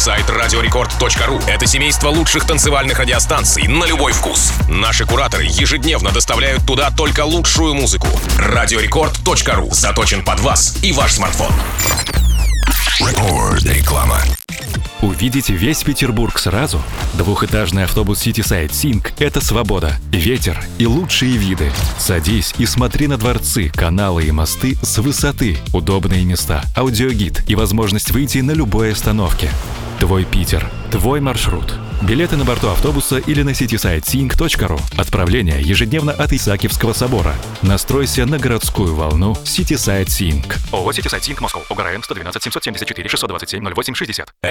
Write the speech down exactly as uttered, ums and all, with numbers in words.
Сайт радиорекорд точка ру — это семейство лучших танцевальных радиостанций на любой вкус. Наши кураторы ежедневно доставляют туда только лучшую музыку. радиорекорд точка ру заточен под вас и ваш смартфон. Рекорд. Реклама. Увидеть весь Петербург сразу? Двухэтажный автобус Cityside Sync — это свобода, ветер и лучшие виды. Садись и смотри на дворцы, каналы и мосты с высоты, удобные места, аудиогид и возможность выйти на любой остановке. Твой Питер, твой маршрут. Билеты на борту автобуса или на ситисайд синк точка ру. Отправление ежедневно от Исаакиевского собора. Настройся на городскую волну Cityside Sync. ООО Cityside Sync Москва. ОГРН сто двенадцать семьсот семьдесят четыре шестьсот двадцать семь ноль восемь шестьдесят.